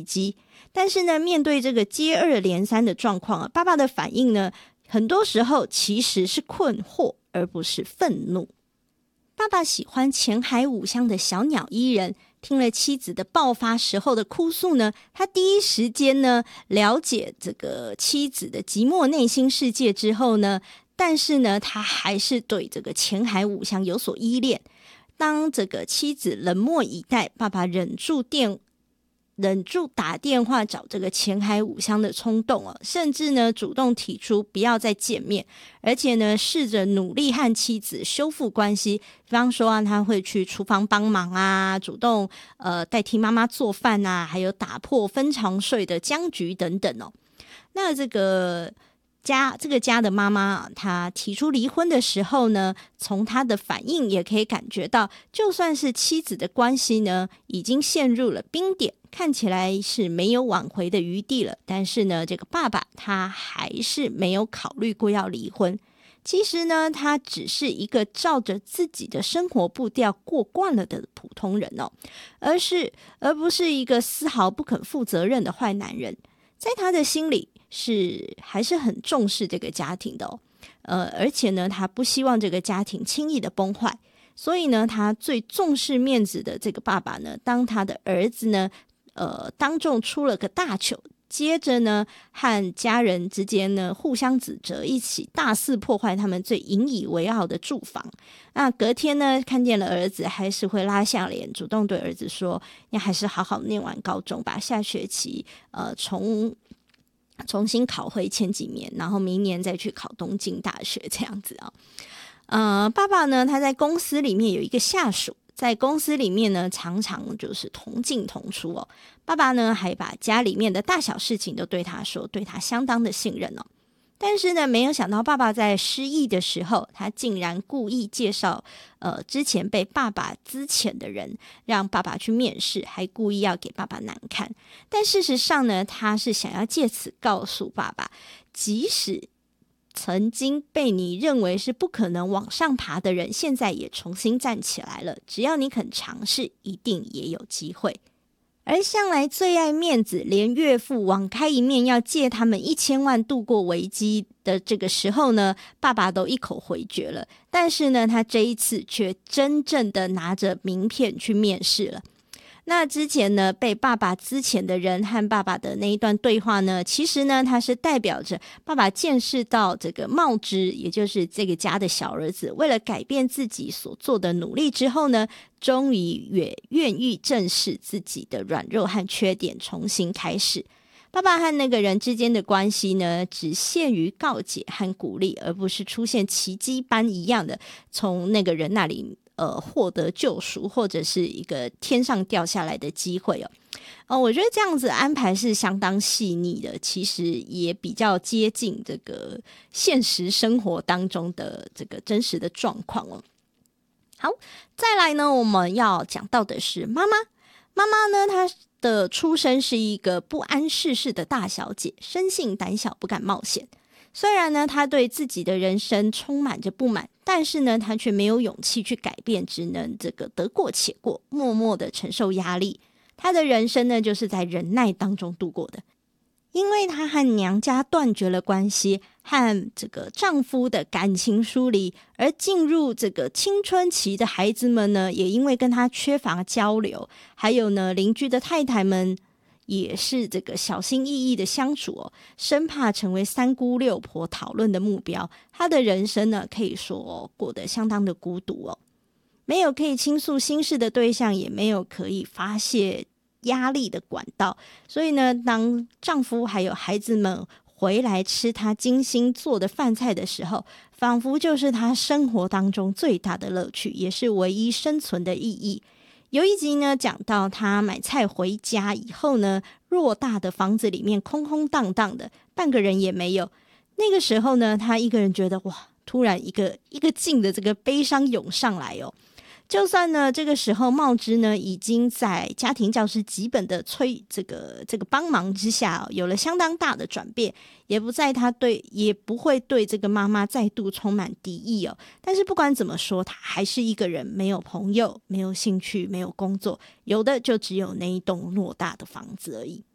机。但是呢，面对这个接二连三的状况爸爸的反应呢，很多时候其实是困惑，而不是愤怒。爸爸喜欢前海五乡的小鸟依人，听了妻子的爆发时候的哭诉呢，他第一时间呢了解这个妻子的寂寞内心世界之后呢，但是呢他还是对这个前海五乡有所依恋。当这个妻子冷漠以待，爸爸忍住打电话找这个前海五乡的冲动甚至呢主动提出不要再见面，而且呢试着努力和妻子修复关系，比方说他会去厨房帮忙主动代替妈妈做饭还有打破分床睡的僵局等等那这个家的妈妈她提出离婚的时候呢，从她的反应也可以感觉到，就算是妻子的关系呢已经陷入了冰点，看起来是没有挽回的余地了，但是呢这个爸爸他还是没有考虑过要离婚。其实呢他只是一个照着自己的生活步调过惯了的普通人而不是一个丝毫不肯负责任的坏男人。在他的心里还是很重视这个家庭的而且呢他不希望这个家庭轻易的崩坏，所以呢他最重视面子的这个爸爸呢，当他的儿子呢当众出了个大糗，接着呢和家人之间呢互相指责，一起大肆破坏他们最引以为傲的住房。那隔天呢看见了儿子，还是会拉下脸主动对儿子说，你还是好好念完高中吧，下学期重新考回前几名，然后明年再去考东京大学这样子爸爸呢他在公司里面有一个下属，在公司里面呢常常就是同进同出爸爸呢还把家里面的大小事情都对他说，对他相当的信任但是呢没有想到爸爸在失忆的时候，他竟然故意介绍之前被爸爸资遣的人让爸爸去面试，还故意要给爸爸难看。但事实上呢他是想要借此告诉爸爸，即使曾经被你认为是不可能往上爬的人，现在也重新站起来了，只要你肯尝试，一定也有机会。而向来最爱面子，连岳父网开一面要借他们1000万度过危机的这个时候呢，爸爸都一口回绝了。但是呢他这一次却真正的拿着名片去面试了。那之前呢被爸爸资遣的人和爸爸的那一段对话呢，其实呢它是代表着爸爸见识到这个茂枝，也就是这个家的小儿子，为了改变自己所做的努力之后呢，终于也愿意正视自己的软弱和缺点，重新开始。爸爸和那个人之间的关系呢，只限于告解和鼓励，而不是出现奇迹般一样的从那个人那里获得救赎，或者是一个天上掉下来的机会我觉得这样子安排是相当细腻的，其实也比较接近这个现实生活当中的这个真实的状况好，再来呢我们要讲到的是妈妈呢，她的出身是一个不谙世事的大小姐，生性胆小，不敢冒险。虽然呢她对自己的人生充满着不满，但是呢她却没有勇气去改变，只能这个得过且过，默默的承受压力。她的人生呢就是在忍耐当中度过的。因为她和娘家断绝了关系，和这个丈夫的感情疏离，而进入这个青春期的孩子们呢，也因为跟她缺乏交流，还有呢邻居的太太们也是这个小心翼翼的相处生怕成为三姑六婆讨论的目标。她的人生呢可以说过得相当的孤独没有可以倾诉心事的对象，也没有可以发泄压力的管道，所以呢当丈夫还有孩子们回来吃她精心做的饭菜的时候，仿佛就是她生活当中最大的乐趣，也是唯一生存的意义。有一集呢讲到她买菜回家以后呢，偌大的房子里面空空荡荡的，半个人也没有。那个时候呢她一个人觉得哇，突然一个劲的这个悲伤涌上来就算呢这个时候茂枝呢已经在家庭教师基本的这个帮忙之下有了相当大的转变，也不会对这个妈妈再度充满敌意但是不管怎么说，她还是一个人，没有朋友，没有兴趣，没有工作，有的就只有那一栋偌大的房子而已。